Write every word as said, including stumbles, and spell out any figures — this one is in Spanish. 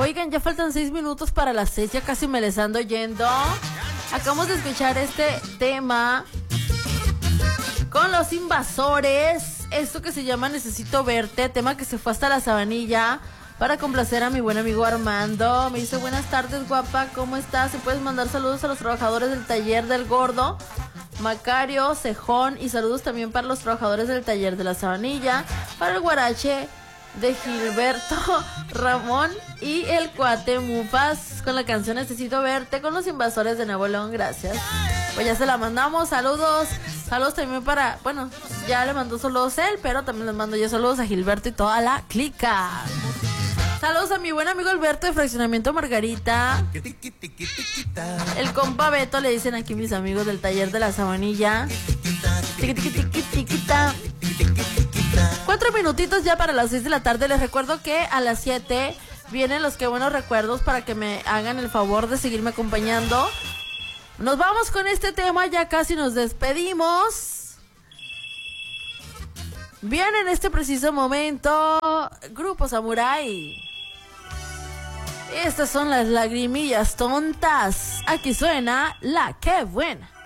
Oigan, ya faltan seis minutos para las seis, ya casi me les ando yendo. Acabamos de escuchar este tema con Los Invasores, esto que se llama Necesito Verte, tema que se fue hasta la Sabanilla para complacer a mi buen amigo Armando. Me dice, buenas tardes, guapa, ¿cómo estás? ¿Se puedes mandar saludos a los trabajadores del taller del Gordo, Macario, Cejón, y saludos también para los trabajadores del taller de la Sabanilla, para el Guarache de Gilberto, Ramón y el Cuate Mufas, con la canción Necesito Verte, con Los Invasores de Nuevo León? Gracias. Pues ya se la mandamos, saludos. Saludos también para, bueno, ya le mandó saludos él, pero también les mando yo saludos a Gilberto y toda la clica. Saludos a mi buen amigo Alberto de Fraccionamiento Margarita. El compa Beto, le dicen aquí mis amigos del taller de la Sabanilla. Cuatro minutitos ya para las seis de la tarde. Les recuerdo que a las siete vienen los que buenos recuerdos para que me hagan el favor de seguirme acompañando. Nos vamos con este tema, ya casi nos despedimos. Bien, en este preciso momento, Grupo Samurai. Estas son las lagrimillas tontas. Aquí suena La Que Buena.